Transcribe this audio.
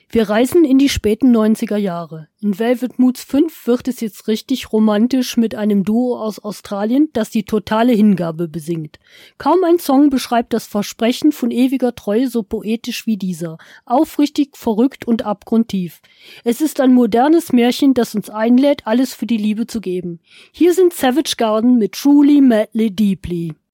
Wir reisen in die späten 90er Jahre. In Velvet Moods 5 wird es jetzt richtig romantisch mit einem Duo aus Australien, das die totale Hingabe besingt. Kaum ein Song beschreibt das Versprechen von ewiger Treue so poetisch wie dieser. Aufrichtig, verrückt und abgrundtief. Es ist ein modernes Märchen, das uns einlädt, alles für die Liebe zu geben. Hier sind Savage Garden mit Truly, Madly, Deeply.